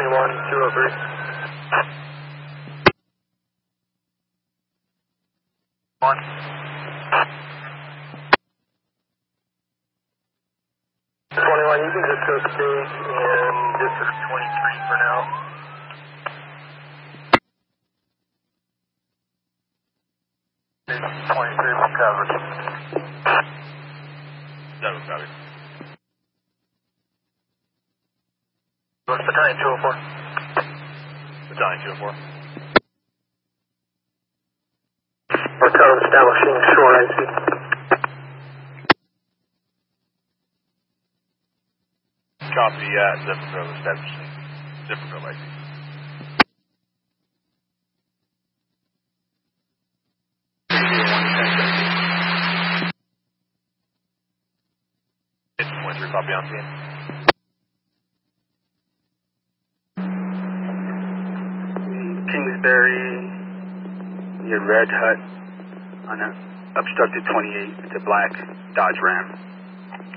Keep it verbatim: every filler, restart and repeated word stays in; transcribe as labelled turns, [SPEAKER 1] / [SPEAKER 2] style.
[SPEAKER 1] twenty-one, two oh three. One. twenty-one, you can just go stage in District twenty-three for now. twenty-three will cover.
[SPEAKER 2] That was covered.
[SPEAKER 1] What's Battalion two oh four?
[SPEAKER 2] Battalion two oh four.
[SPEAKER 1] Hotel establishing shoreline speed.
[SPEAKER 2] Copy, uh, Zipperville establishing. Zipperville, I see. What's your copy on scene?
[SPEAKER 3] Kingsbury, near Red Hut, on a obstructed twenty-eight. It's a black Dodge Ram.